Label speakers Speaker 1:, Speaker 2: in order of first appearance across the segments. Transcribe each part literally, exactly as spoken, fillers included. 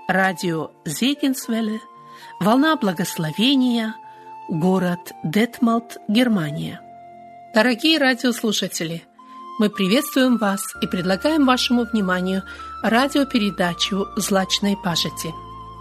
Speaker 1: радио Зегенсвелле, волна благословения, город Детмалт, Германия. Дорогие радиослушатели, мы приветствуем вас и предлагаем вашему вниманию радиопередачу «Злачной пажити».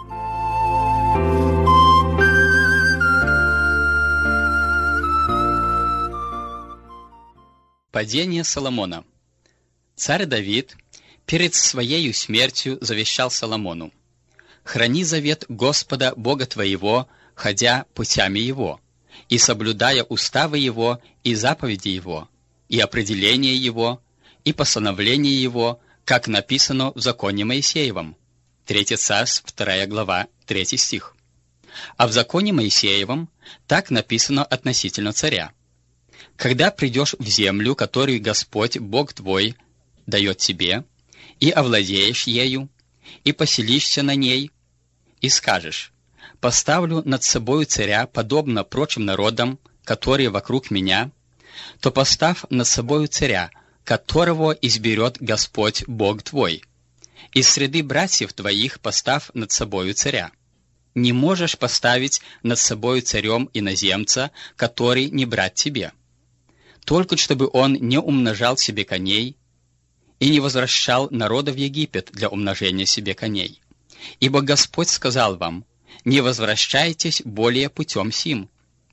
Speaker 2: Падение Соломона. Царь Давид перед своею смертью завещал Соломону: «Храни завет Господа Бога твоего, ходя путями Его, и соблюдая уставы Его и заповеди Его, и определения Его, и постановления Его, как написано в законе Моисеевом». Третье Царств, вторая глава, третий стих. А в законе Моисеевом так написано относительно царя: «Когда придешь в землю, которую Господь, Бог твой, дает тебе, и овладеешь ею, и поселишься на ней, и скажешь: поставлю над собою царя, подобно прочим народам, которые вокруг меня, то поставь над собою царя, которого изберет Господь, Бог твой. Из среды братьев твоих поставь над собою царя. Не можешь поставить над собою царем иноземца, который не брат тебе. Только чтобы он не умножал себе коней и не возвращал народа в Египет для умножения себе коней. Ибо Господь сказал вам: не возвращайтесь более путем сим.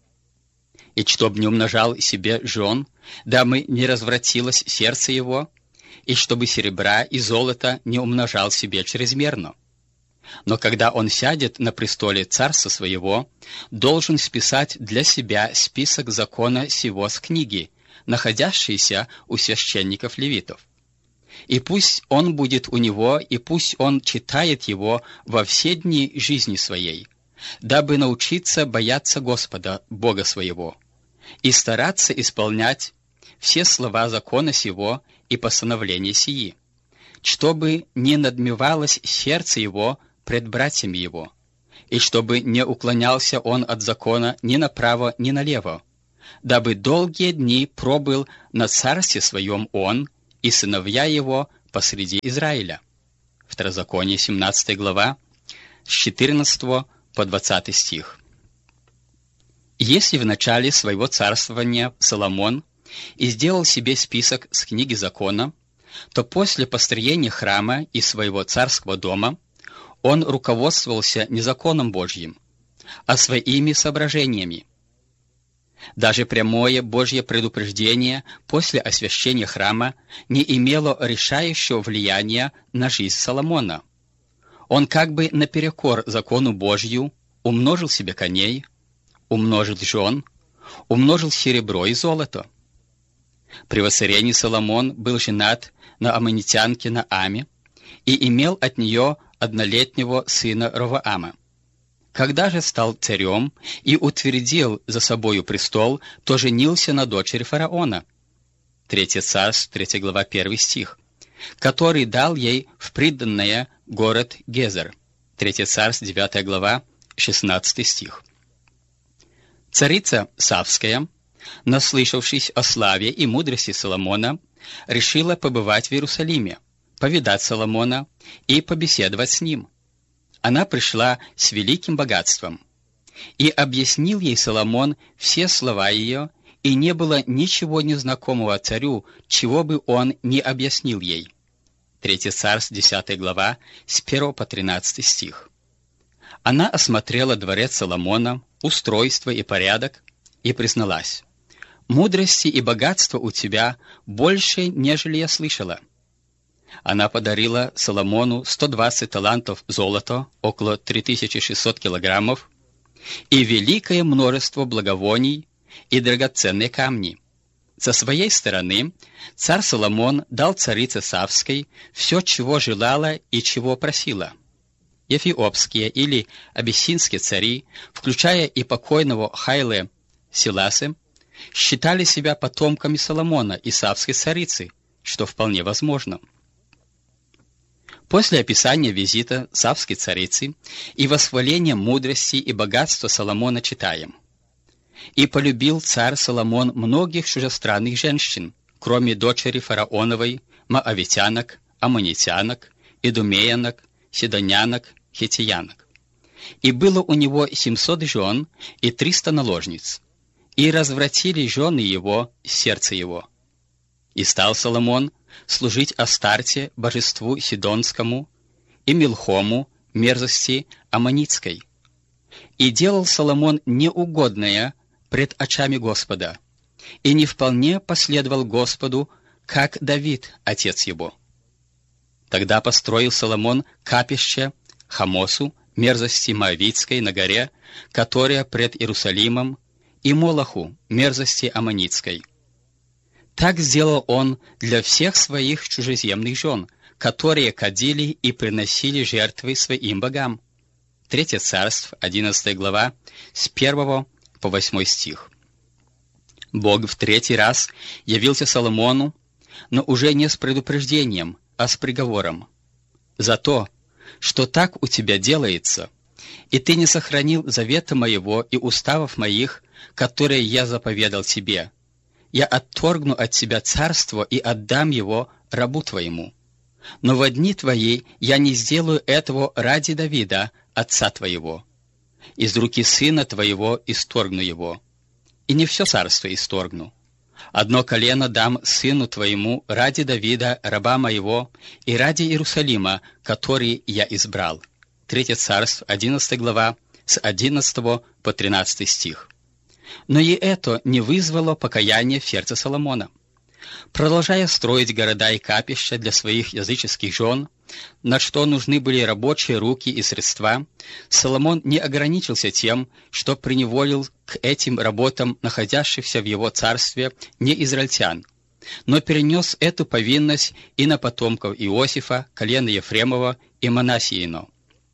Speaker 2: И чтоб не умножал себе жен, дабы не развратилось сердце его, и чтобы серебра и золота не умножал себе чрезмерно. Но когда он сядет на престоле царства своего, должен списать для себя список закона сего с книги, находящийся у священников-левитов. И пусть он будет у него, и пусть он читает его во все дни жизни своей, дабы научиться бояться Господа, Бога своего, и стараться исполнять все слова закона сего и постановления сии, чтобы не надмевалось сердце его пред братьями его, и чтобы не уклонялся он от закона ни направо, ни налево, дабы долгие дни пробыл на царстве своем он и сыновья его посреди Израиля». Второзаконие, семнадцатая глава, с четырнадцатого по двадцатый стих. Если в начале своего царствования Соломон и сделал себе список с книги закона, то после построения храма и своего царского дома он руководствовался не законом Божьим, а своими соображениями. Даже прямое Божье предупреждение после освящения храма не имело решающего влияния на жизнь Соломона. Он как бы наперекор закону Божью умножил себе коней, умножил жен, умножил серебро и золото. При воцарении Соломон был женат на аммонитянке Нааме и имел от нее однолетнего сына Ровоама. Когда же стал царем и утвердил за собою престол, то женился на дочери фараона. Третье Царств, третья глава, первый стих, который дал ей в приданное город Гезер. Третье Царств, девятая глава, шестнадцатый стих. Царица Савская, наслышавшись о славе и мудрости Соломона, решила побывать в Иерусалиме, повидать Соломона и побеседовать с ним. Она пришла с великим богатством, и объяснил ей Соломон все слова ее, и не было ничего незнакомого царю, чего бы он не объяснил ей. Третье Царств, десятая глава, с первого по тринадцатый стих. Она осмотрела дворец Соломона, устройство и порядок, и призналась: «Мудрости и богатства у тебя больше, нежели я слышала». Она подарила Соломону сто двадцать талантов золота, около три тысячи шестьсот килограммов, и великое множество благовоний и драгоценные камни. Со своей стороны царь Соломон дал царице Савской все, чего желала и чего просила. Эфиопские или абиссинские цари, включая и покойного Хайле Селасе, считали себя потомками Соломона и Савской царицы, что вполне возможно. После описания визита Савской царицы и восхваления мудрости и богатства Соломона читаем: «И полюбил царь Соломон многих чужестранных женщин, кроме дочери фараоновой, моавитянок, аммонитянок, идумеянок, сидонянок, хетиянок. И было у него семьсот жен и триста наложниц, и развратили жены его сердце его. И стал Соломон служить Астарте, божеству Сидонскому, и Милхому, мерзости Аммонитской. И делал Соломон неугодное пред очами Господа, и не вполне последовал Господу, как Давид, отец его. Тогда построил Соломон капище Хамосу, мерзости Моавитской на горе, которая пред Иерусалимом, и Молоху, мерзости Аммонитской. Так сделал он для всех своих чужеземных жен, которые кадили и приносили жертвы своим богам. Третье царство, одиннадцатая глава, с первого по восьмой стих. Бог в третий раз явился Соломону, но уже не с предупреждением, а с приговором. «За то, что так у тебя делается, и ты не сохранил завета моего и уставов моих, которые я заповедал тебе, я отторгну от тебя царство и отдам его рабу твоему. Но во дни твои я не сделаю этого ради Давида, отца твоего. Из руки сына твоего исторгну его. И не все царство исторгну. Одно колено дам сыну твоему ради Давида, раба моего, и ради Иерусалима, который я избрал». Третье царство, одиннадцатая глава, с одиннадцатого по тринадцатый стих. Но и это не вызвало покаяния в сердце Соломона. Продолжая строить города и капища для своих языческих жен, на что нужны были рабочие руки и средства, Соломон не ограничился тем, что приневолил к этим работам находящихся в его царстве неизраильтян, но перенес эту повинность и на потомков Иосифа, колена Ефремова и Манассиино.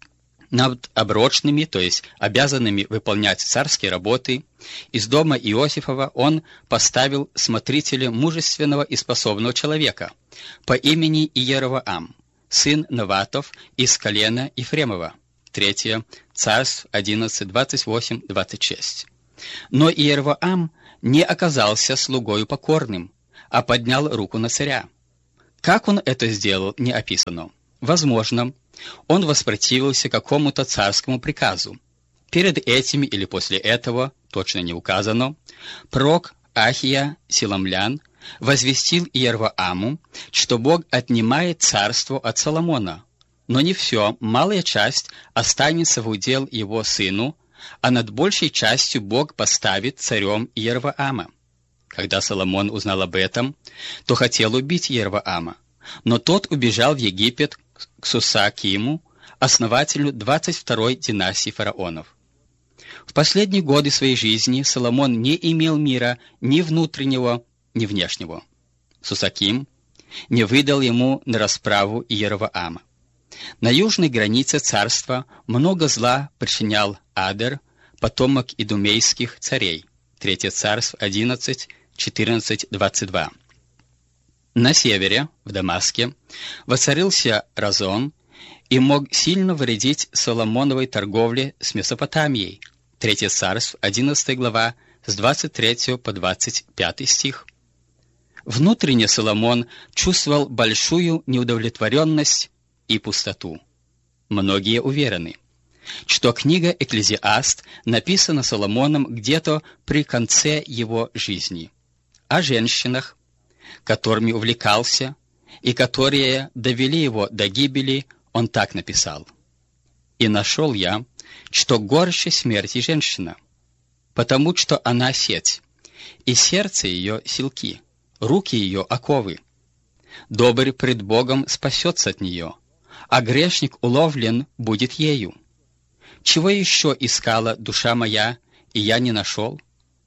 Speaker 2: Над оброчными, то есть обязанными выполнять царские работы, из дома Иосифова он поставил смотрителя мужественного и способного человека по имени Иеровоам, сын Наватов из колена Ефремова. Третье царств одиннадцать, двадцать восемь, двадцать шесть. Но Иеровоам не оказался слугою покорным, а поднял руку на царя. Как он это сделал, не описано. Возможно, он воспротивился какому-то царскому приказу. Перед этим или после этого, точно не указано, пророк Ахия Силамлян возвестил Иервоаму, что Бог отнимает царство от Соломона, но не все, малая часть останется в удел его сыну, а над большей частью Бог поставит царем Иервоама. Когда Соломон узнал об этом, то хотел убить Иервоама, но тот убежал в Египет к Сусакиму, основателю двадцать второй династии фараонов. В последние годы своей жизни Соломон не имел мира ни внутреннего, ни внешнего. Сусаким не выдал ему на расправу Иеровоама. На южной границе царства много зла причинял Адер, потомок идумейских царей. Третье царство одиннадцать, четырнадцать, двадцать два. На севере, в Дамаске, воцарился Разон и мог сильно вредить Соломоновой торговле с Месопотамией. Третье царство, одиннадцатая глава, с двадцать третьего по двадцать пятый стих. Внутренне Соломон чувствовал большую неудовлетворенность и пустоту. Многие уверены, что книга «Экклезиаст» написана Соломоном где-то при конце его жизни. О женщинах, которыми увлекался, и которые довели его до гибели, он так написал: «И нашел я, что горше смерти женщина, потому что она сеть, и сердце ее селки, руки ее оковы. Добрый пред Богом спасется от нее, а грешник уловлен будет ею. Чего еще искала душа моя, и я не нашел?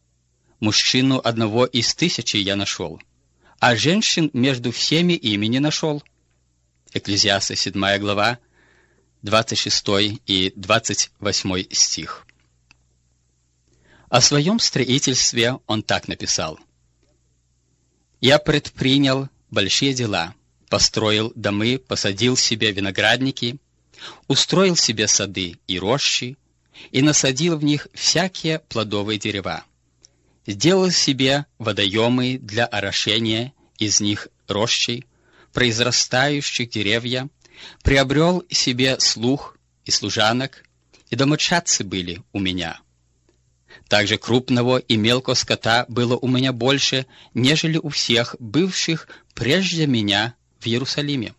Speaker 2: Мужчину одного из тысячи я нашел, а женщин между всеми ими не нашел». Экклезиаста, седьмая глава, двадцать шестой и двадцать восьмой стих. О своем строительстве он так написал: «Я предпринял большие дела, построил домы, посадил себе виноградники, устроил себе сады и рощи, и насадил в них всякие плодовые дерева. Сделал себе водоемы для орошения из них рощей, произрастающих деревья, приобрел себе слух, и служанок, и домочадцы были у меня. Также крупного и мелкого скота было у меня больше, нежели у всех бывших прежде меня в Иерусалиме.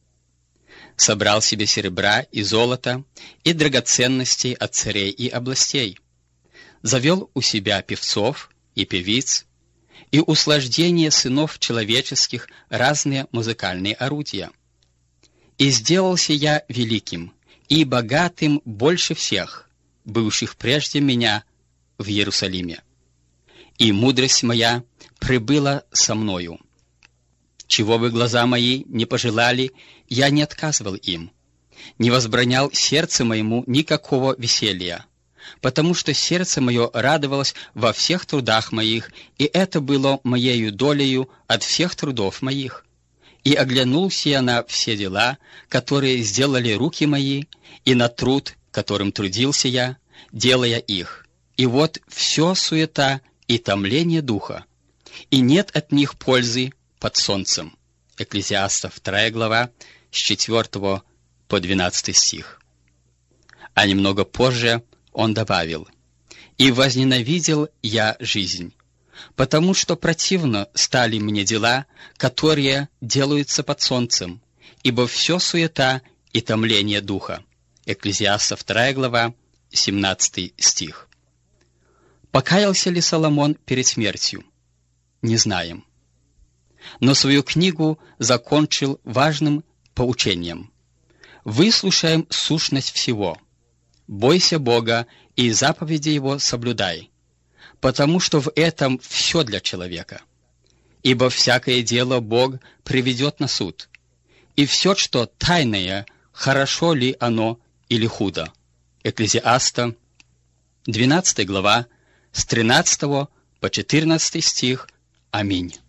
Speaker 2: Собрал себе серебра и золота и драгоценностей от царей и областей. Завел у себя певцов и певиц, и услаждение сынов человеческих разные музыкальные орудия. И сделался я великим и богатым больше всех, бывших прежде меня в Иерусалиме. И мудрость моя пребыла со мною. Чего бы глаза мои не пожелали, я не отказывал им, не возбранял сердцу моему никакого веселья, потому что сердце мое радовалось во всех трудах моих, и это было моею долею от всех трудов моих. И оглянулся я на все дела, которые сделали руки мои, и на труд, которым трудился я, делая их. И вот все суета и томление духа, и нет от них пользы под солнцем. Экклезиаста вторая глава, с четвёртого по двенадцатый стих. А немного позже он добавил: «И возненавидел я жизнь, потому что противно стали мне дела, которые делаются под солнцем, ибо все суета и томление духа». Экклезиаста вторая глава, семнадцатый стих. Покаялся ли Соломон перед смертью? Не знаем. Но свою книгу закончил важным поучением: «Выслушаем сущность всего. Бойся Бога и заповеди Его соблюдай, потому что в этом все для человека. Ибо всякое дело Бог приведет на суд, и все, что тайное, хорошо ли оно или худо». Экклезиаста, двенадцатая глава, с тринадцатого по четырнадцатый стих. Аминь.